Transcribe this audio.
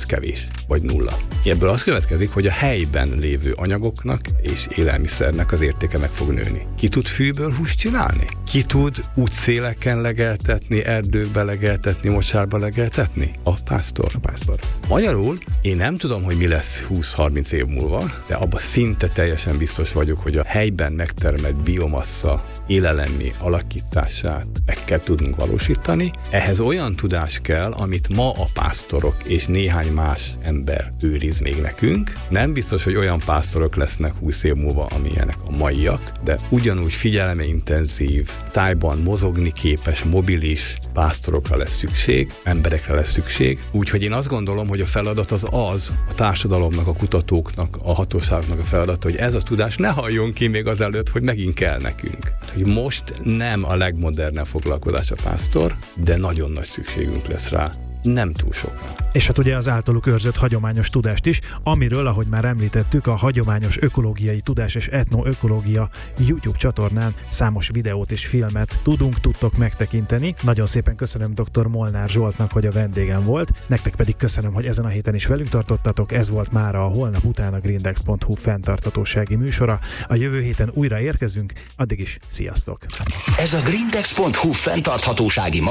kevés, vagy nulla. Ebből az következik, hogy a helyben lévő anyagoknak és élelmiszernek az értéke meg fog nőni. Ki tud fűből húst csinálni? Ki tud útszéleken legeltetni, erdőkbe legeltetni, mocsárba legeltetni? A pásztor. Magyarul én nem tudom, hogy mi lesz 20-30 év múlva, de abban szinte teljesen biztos vagyok, hogy a helyben megtermelt biomassa élelemmé alakítását meg kell tudnunk valósítani. Ehhez olyan tudás kell, amit ma a pásztorok és néhány más ember őriz még nekünk. Nem biztos, hogy olyan pásztorok lesznek 20 év múlva, amilyenek a maiak, de ugyanúgy figyelemeintenzív, tájban mozogni képes, mobilis pásztorokra lesz szükség, emberekre lesz szükség. Úgyhogy én azt gondolom, hogy a feladat az a társadalomnak, a kutatóknak, a hatóságnak a feladata, hogy ez a tudás ne halljon ki még azelőtt, hogy megint kell nekünk. Hogy most nem a legmodernebb foglalkozás a pásztor, de nagyon nagy szükségünk lesz rá. Nem túl sokan. És hát ugye az általuk őrzött hagyományos tudást is, amiről, ahogy már említettük, a Hagyományos Ökológiai Tudás és Etnoökológia YouTube csatornán számos videót és filmet tudtok megtekinteni. Nagyon szépen köszönöm dr. Molnár Zsoltnak, hogy a vendégem volt, nektek pedig köszönöm, hogy ezen a héten is velünk tartottatok. Ez volt már a holnap után a Grindex.hu fenntarthatósági műsora. A jövő héten újra érkezünk, addig is sziasztok! Ez a Grindex.hu fenntarthatósági